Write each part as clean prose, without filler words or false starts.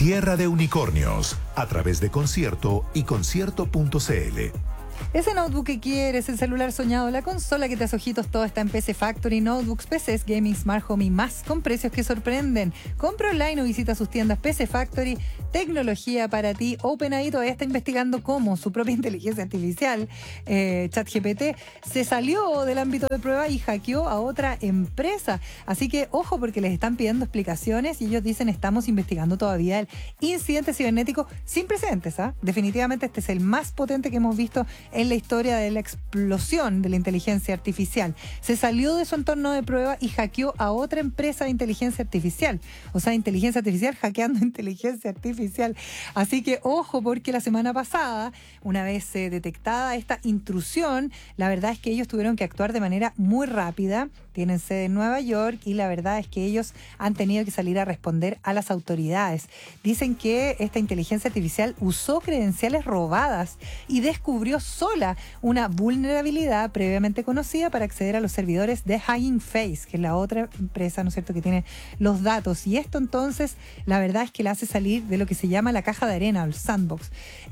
Tierra de Unicornios, a través de Concierto y Concierto.cl. Ese notebook que quieres, el celular soñado, la consola que te hace ojitos, todo está en PC Factory. Notebooks, PCs, gaming, smart home y más, con precios que sorprenden. Compra online o visita sus tiendas. PC Factory, tecnología para ti. OpenAI todavía está investigando cómo su propia inteligencia artificial, ChatGPT, se salió del ámbito de prueba y hackeó a otra empresa. Así que ojo, porque les están pidiendo explicaciones y ellos dicen: estamos investigando todavía el incidente cibernético sin precedentes. Definitivamente este es el más potente que hemos visto en la historia de la explosión de la inteligencia artificial. Se salió de su entorno de prueba y hackeó a otra empresa de inteligencia artificial. O sea, inteligencia artificial hackeando inteligencia artificial. Así que ojo, porque la semana pasada, una vez detectada esta intrusión, la verdad es que ellos tuvieron que actuar de manera muy rápida. Tienen sede en Nueva York y la verdad es que ellos han tenido que salir a responder a las autoridades. Dicen que esta inteligencia artificial usó credenciales robadas y descubrió sola una vulnerabilidad previamente conocida para acceder a los servidores de Hugging Face, que es la otra empresa, ¿no es cierto?, que tiene los datos. Y esto entonces, la verdad es que la hace salir de lo que se llama la caja de arena, el sandbox.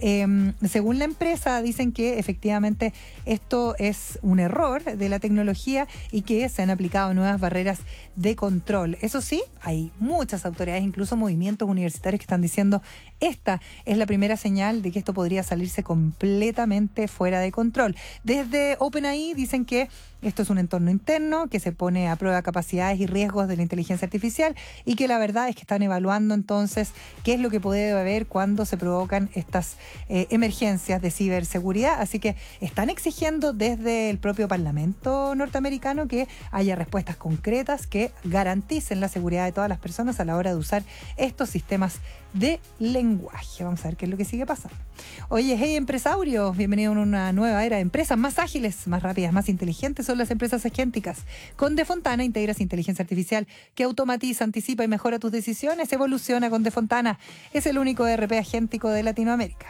Según la empresa, dicen que efectivamente esto es un error de la tecnología y que se han aplicado nuevas barreras de control. Eso sí, hay muchas autoridades, incluso movimientos universitarios, que están diciendo: esta es la primera señal de que esto podría salirse completamente fuera de control. Desde OpenAI dicen que esto es un entorno interno que se pone a prueba capacidades y riesgos de la inteligencia artificial y que la verdad es que están evaluando entonces qué es lo que puede haber cuando se provocan estas emergencias de ciberseguridad. Así que están exigiendo desde el propio Parlamento norteamericano que haya respuestas concretas que garanticen la seguridad de todas las personas a la hora de usar estos sistemas de lenguaje. Vamos a ver qué es lo que sigue pasando. Oye, hey empresarios, bienvenido a una nueva era de empresas más ágiles, más rápidas, más inteligentes. Son las empresas agénticas. Con Defontana integras inteligencia artificial que automatiza, anticipa y mejora tus decisiones. Evoluciona con Defontana. Es el único ERP agéntico de Latinoamérica.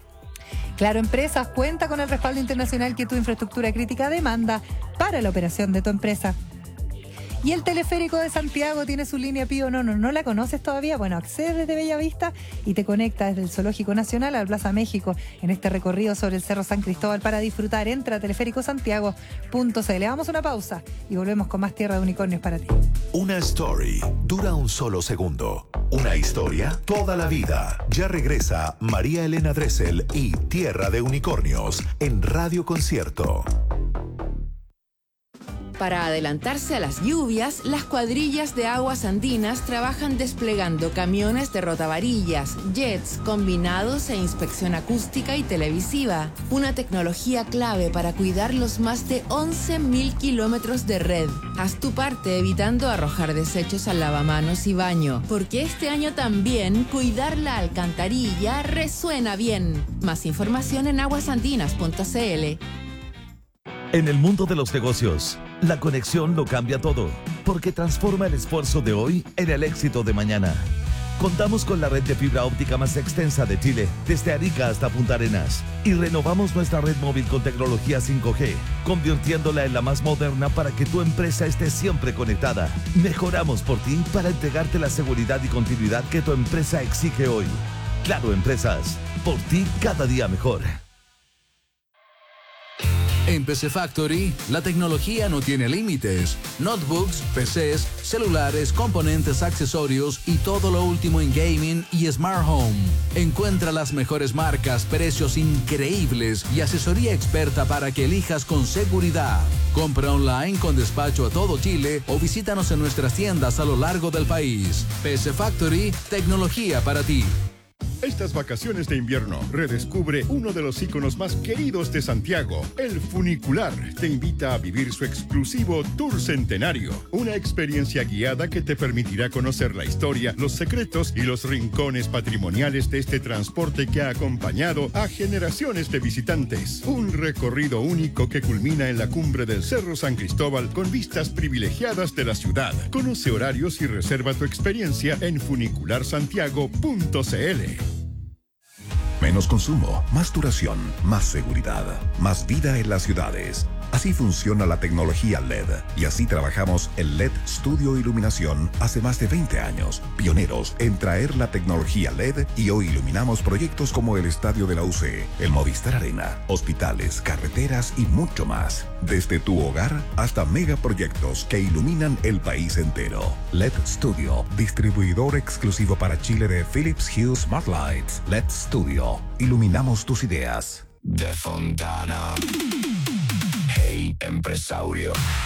Claro Empresas cuenta con el respaldo internacional que tu infraestructura crítica demanda para la operación de tu empresa. Y el teleférico de Santiago tiene su línea Pío Nono. ¿No la conoces todavía? Bueno, accede desde Bellavista y te conecta desde el Zoológico Nacional al Plaza México en este recorrido sobre el Cerro San Cristóbal para disfrutar. Entra a teleféricosantiago.cl. Vamos a una pausa y volvemos con más Tierra de Unicornios para ti. Una story dura un solo segundo. Una historia toda la vida. Ya regresa María Elena Dressel y Tierra de Unicornios en Radio Concierto. Para adelantarse a las lluvias, las cuadrillas de aguas andinas trabajan desplegando camiones de rotavarillas, jets, combinados e inspección acústica y televisiva. Una tecnología clave para cuidar los más de 11.000 kilómetros de red. Haz tu parte evitando arrojar desechos al lavamanos y baño, porque este año también cuidar la alcantarilla resuena bien. Más información en aguasandinas.cl. En el mundo de los negocios, la conexión lo cambia todo, porque transforma el esfuerzo de hoy en el éxito de mañana. Contamos con la red de fibra óptica más extensa de Chile, desde Arica hasta Punta Arenas, y renovamos nuestra red móvil con tecnología 5G, convirtiéndola en la más moderna para que tu empresa esté siempre conectada. Mejoramos por ti para entregarte la seguridad y continuidad que tu empresa exige hoy. Claro Empresas, por ti cada día mejor. En PC Factory, la tecnología no tiene límites. Notebooks, PCs, celulares, componentes, accesorios y todo lo último en gaming y smart home. Encuentra las mejores marcas, precios increíbles y asesoría experta para que elijas con seguridad. Compra online con despacho a todo Chile o visítanos en nuestras tiendas a lo largo del país. PC Factory, tecnología para ti. Estas vacaciones de invierno, redescubre uno de los íconos más queridos de Santiago, el funicular. Te invita a vivir su exclusivo Tour Centenario, una experiencia guiada que te permitirá conocer la historia, los secretos y los rincones patrimoniales de este transporte que ha acompañado a generaciones de visitantes. Un recorrido único que culmina en la cumbre del Cerro San Cristóbal con vistas privilegiadas de la ciudad. Conoce horarios y reserva tu experiencia en funicularsantiago.cl. Menos consumo, más duración, más seguridad, más vida en las ciudades. Así funciona la tecnología LED y así trabajamos en LED Studio Iluminación hace más de 20 años, pioneros en traer la tecnología LED, y hoy iluminamos proyectos como el Estadio de la UC, el Movistar Arena, hospitales, carreteras y mucho más. Desde tu hogar hasta megaproyectos que iluminan el país entero. LED Studio, distribuidor exclusivo para Chile de Philips Hue Smart Lights. LED Studio, iluminamos tus ideas. De Fontana. Hey, empresario.